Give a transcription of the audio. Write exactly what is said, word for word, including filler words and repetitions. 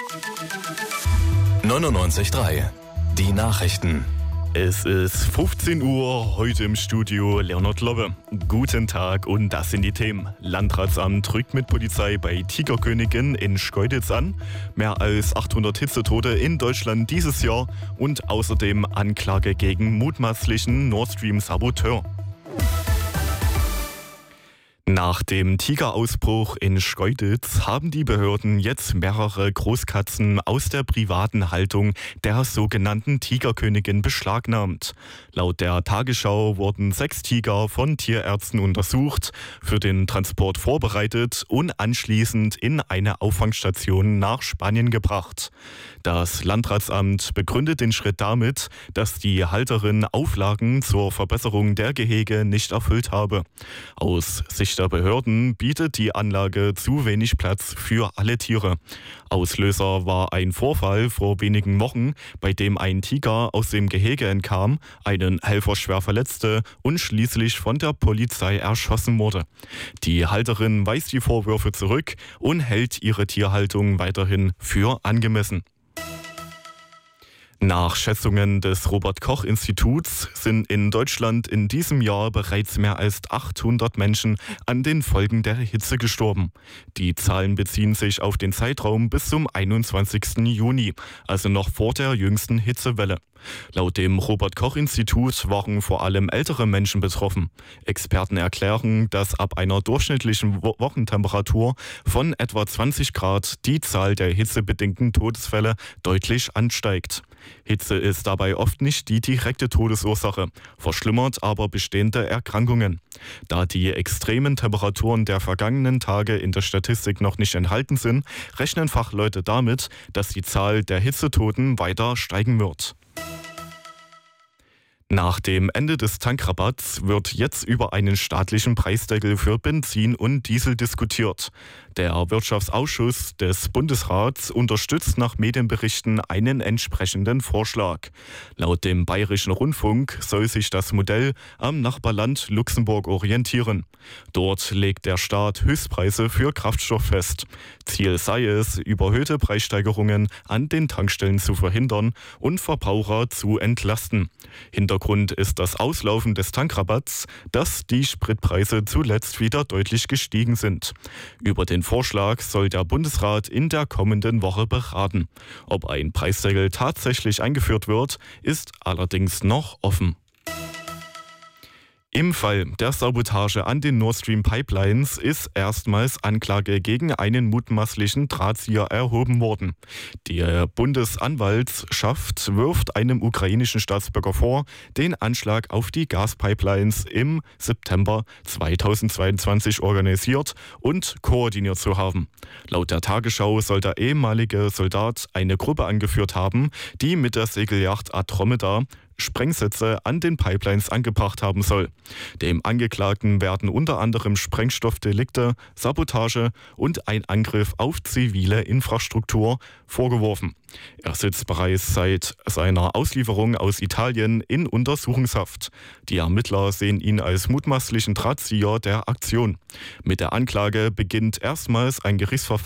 neunundneunzig Komma drei. Die Nachrichten. Es ist fünfzehn Uhr, heute im Studio Leonhard Lobbe. Guten Tag und das sind die Themen. Landratsamt rückt mit Polizei bei Tigerkönigin in Schkeuditz an. Mehr als achthundert Hitzetote in Deutschland dieses Jahr und außerdem Anklage gegen mutmaßlichen Nord Stream-Saboteur. Nach dem Tigerausbruch in Schkeuditz haben die Behörden jetzt mehrere Großkatzen aus der privaten Haltung der sogenannten Tigerkönigin beschlagnahmt. Laut der Tagesschau wurden sechs Tiger von Tierärzten untersucht, für den Transport vorbereitet und anschließend in eine Auffangstation nach Spanien gebracht. Das Landratsamt begründet den Schritt damit, dass die Halterin Auflagen zur Verbesserung der Gehege nicht erfüllt habe. Aus Sicht der Behörden bietet die Anlage zu wenig Platz für alle Tiere. Auslöser war ein Vorfall vor wenigen Wochen, bei dem ein Tiger aus dem Gehege entkam, einen Helfer schwer verletzte und schließlich von der Polizei erschossen wurde. Die Halterin weist die Vorwürfe zurück und hält ihre Tierhaltung weiterhin für angemessen. Nach Schätzungen des Robert-Koch-Instituts sind in Deutschland in diesem Jahr bereits mehr als achthundert Menschen an den Folgen der Hitze gestorben. Die Zahlen beziehen sich auf den Zeitraum bis zum einundzwanzigsten Juni, also noch vor der jüngsten Hitzewelle. Laut dem Robert-Koch-Institut waren vor allem ältere Menschen betroffen. Experten erklären, dass ab einer durchschnittlichen Wo- Wochentemperatur von etwa zwanzig Grad die Zahl der hitzebedingten Todesfälle deutlich ansteigt. Hitze ist dabei oft nicht die direkte Todesursache, verschlimmert aber bestehende Erkrankungen. Da die extremen Temperaturen der vergangenen Tage in der Statistik noch nicht enthalten sind, rechnen Fachleute damit, dass die Zahl der Hitzetoten weiter steigen wird. Nach dem Ende des Tankrabatts wird jetzt über einen staatlichen Preisdeckel für Benzin und Diesel diskutiert. Der Wirtschaftsausschuss des Bundesrats unterstützt nach Medienberichten einen entsprechenden Vorschlag. Laut dem Bayerischen Rundfunk soll sich das Modell am Nachbarland Luxemburg orientieren. Dort legt der Staat Höchstpreise für Kraftstoff fest. Ziel sei es, überhöhte Preissteigerungen an den Tankstellen zu verhindern und Verbraucher zu entlasten. Hintergrund ist das Auslaufen des Tankrabatts, dass die Spritpreise zuletzt wieder deutlich gestiegen sind. Über den Vorschlag soll der Bundesrat in der kommenden Woche beraten. Ob ein Preisdeckel tatsächlich eingeführt wird, ist allerdings noch offen. Im Fall der Sabotage an den Nord Stream Pipelines ist erstmals Anklage gegen einen mutmaßlichen Drahtzieher erhoben worden. Die Bundesanwaltschaft wirft einem ukrainischen Staatsbürger vor, den Anschlag auf die Gaspipelines im September zweitausendzweiundzwanzig organisiert und koordiniert zu haben. Laut der Tagesschau soll der ehemalige Soldat eine Gruppe angeführt haben, die mit der Segelyacht Andromeda Sprengsätze an den Pipelines angebracht haben soll. Dem Angeklagten werden unter anderem Sprengstoffdelikte, Sabotage und ein Angriff auf zivile Infrastruktur vorgeworfen. Er sitzt bereits seit seiner Auslieferung aus Italien in Untersuchungshaft. Die Ermittler sehen ihn als mutmaßlichen Drahtzieher der Aktion. Mit der Anklage beginnt erstmals ein Gerichtsverfahren